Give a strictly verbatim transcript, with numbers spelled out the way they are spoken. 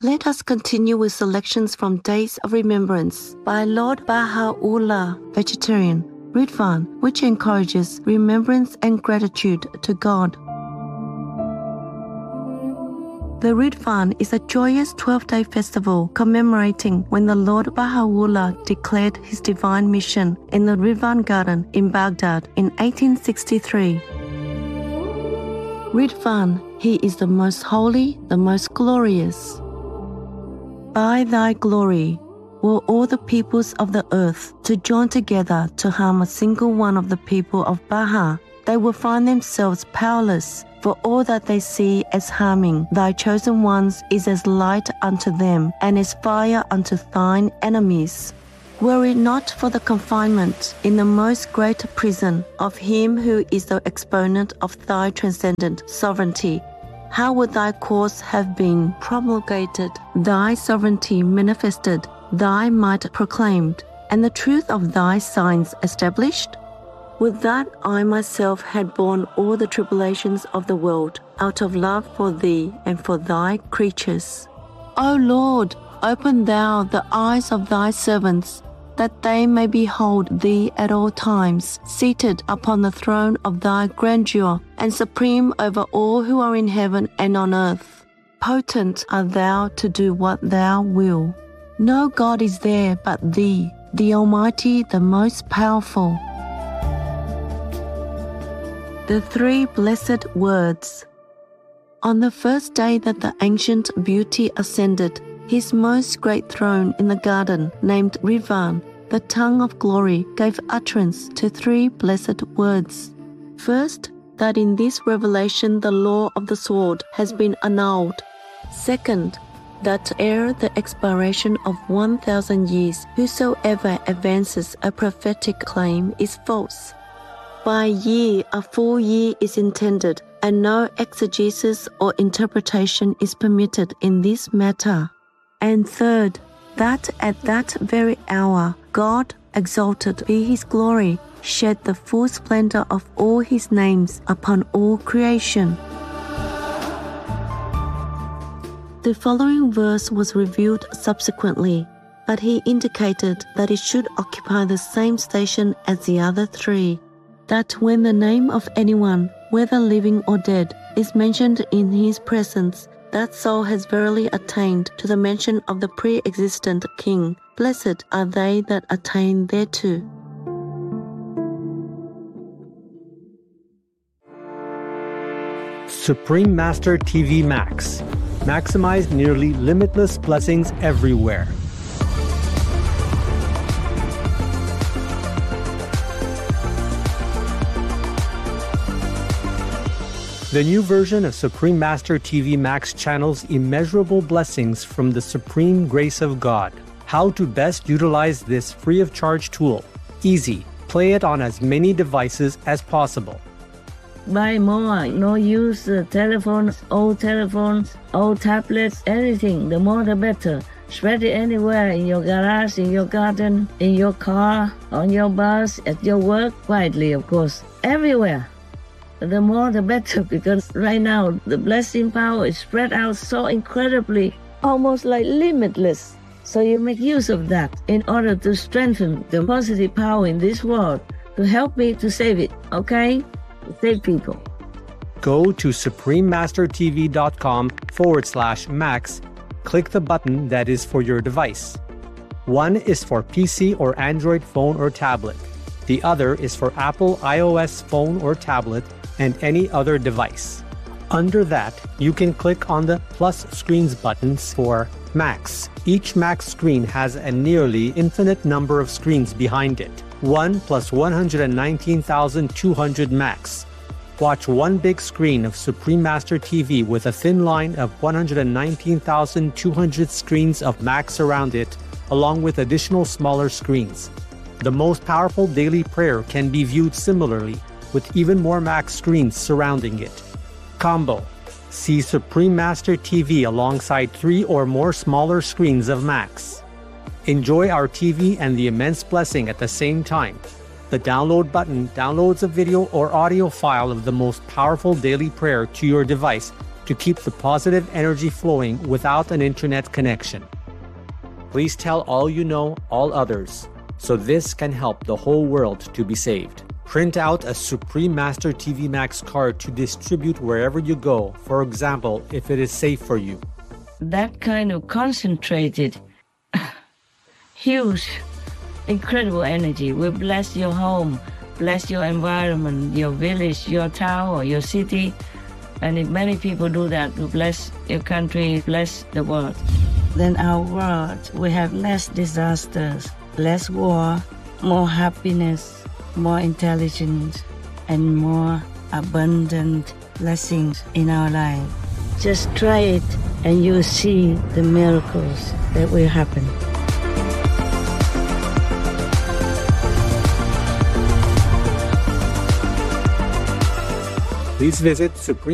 Let us continue with selections from Days of Remembrance by Lord Baha'u'llah, vegetarian, Ridvan, which encourages remembrance and gratitude to God. The Ridvan is a joyous twelve-day festival commemorating when the Lord Baha'u'llah declared his divine mission in the Ridvan Garden in Baghdad in eighteen sixty-three. Ridvan, he is the most holy, the most glorious. By thy glory will all the peoples of the earth to join together to harm a single one of the people of Baha. They will find themselves powerless, for all that they see as harming thy chosen ones is as light unto them and as fire unto thine enemies. Were it not for the confinement in the most great prison of him who is the exponent of thy transcendent sovereignty, how would thy cause have been promulgated, thy sovereignty manifested, thy might proclaimed, and the truth of thy signs established? Would that I myself had borne all the tribulations of the world out of love for thee and for thy creatures. O Lord, open thou the eyes of thy servants, that they may behold thee at all times, seated upon the throne of thy grandeur, and supreme over all who are in heaven and on earth. Potent art thou to do what thou wilt. No God is there but thee, the Almighty, the most powerful. The three blessed words. On the first day that the ancient beauty ascended his most great throne in the garden named Ridvan, the tongue of glory gave utterance to three blessed words. First, that in this revelation the law of the sword has been annulled. Second, that ere the expiration of one thousand years, whosoever advances a prophetic claim is false. By year, a full year is intended, and no exegesis or interpretation is permitted in this matter. And third, that at that very hour, God, exalted be his glory, shed the full splendor of all his names upon all creation. The following verse was revealed subsequently, but he indicated that it should occupy the same station as the other three. That when the name of anyone, whether living or dead, is mentioned in his presence, that soul has verily attained to the mention of the pre-existent King. Blessed are they that attain thereto. Supreme Master T V Max. Maximize nearly limitless blessings everywhere. The new version of Supreme Master T V Max channels immeasurable blessings from the supreme grace of God. How to best utilize this free of charge tool. Easy. Play it on as many devices as possible. Buy more, no use uh, telephones, old telephones, old tablets, anything, the more the better. Spread it anywhere, in your garage, in your garden, in your car, on your bus, at your work, quietly of course, everywhere. The more the better, because right now the blessing power is spread out so incredibly, almost like limitless. So you make use of that in order to strengthen the positive power in this world, to help me to save it, okay? To save people. Go to suprememastertv.com forward slash max. Click the button that is for your device. One is for P C or Android phone or tablet. The other is for Apple iOS phone or tablet and any other device. Under that, you can click on the plus screens buttons for Max. Each Max screen has a nearly infinite number of screens behind it. one plus one hundred nineteen thousand two hundred Max. Watch one big screen of Supreme Master T V with a thin line of one hundred nineteen thousand two hundred screens of Max around it, along with additional smaller screens. The most powerful daily prayer can be viewed similarly, with even more Max screens surrounding it. Combo. See Supreme Master T V alongside three or more smaller screens of Max. Enjoy our T V and the immense blessing at the same time. The download button downloads a video or audio file of the most powerful daily prayer to your device to keep the positive energy flowing without an internet connection. Please tell all you know, all others, so this can help the whole world to be saved. Print out a Supreme Master T V Max card to distribute wherever you go, for example, if it is safe for you. That kind of concentrated, huge, incredible energy will bless your home, bless your environment, your village, your town, or your city. And if many people do that, to bless your country, bless the world, then our world will have less disasters, less war, more happiness, more intelligence, and more abundant blessings in our life. Just try it and you'll see the miracles that will happen. Please visit Supreme